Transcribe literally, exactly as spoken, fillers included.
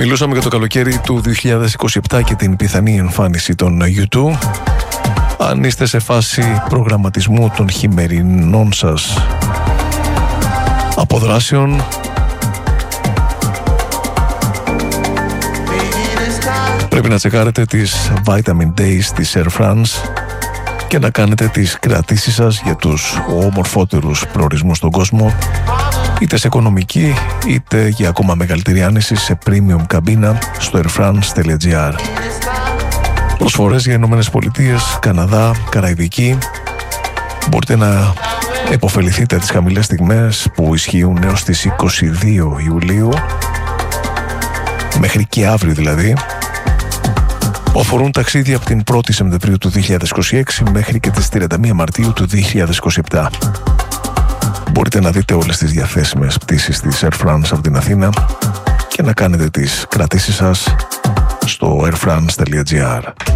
Μιλούσαμε για το καλοκαίρι του δύο χιλιάδες είκοσι επτά και την πιθανή εμφάνιση των γιου τού. Αν είστε σε φάση προγραμματισμού των χειμερινών σας αποδράσεων, πρέπει να τσεκάρετε τις Vitamin Days της Air France και να κάνετε τις κρατήσεις σας για τους ομορφότερους προορισμούς στον κόσμο, είτε σε οικονομική είτε για ακόμα μεγαλύτερη άνεση σε premium καμπίνα στο airfrance.gr. Προσφορές για Ηνωμένες Πολιτείες, Καναδά, Καραϊβική. Μπορείτε να επωφεληθείτε τις χαμηλές στιγμές που ισχύουν έως τις είκοσι δύο Ιουλίου, μέχρι και αύριο δηλαδή. Αφορούν ταξίδια από την πρώτη Σεπτεμβρίου του δύο χιλιάδες είκοσι έξι μέχρι και τις τριάντα μία Μαρτίου του δύο χιλιάδες είκοσι επτά. Μπορείτε να δείτε όλες τις διαθέσιμες πτήσεις της Air France από την Αθήνα και να κάνετε τις κρατήσεις σας στο airfrance.gr.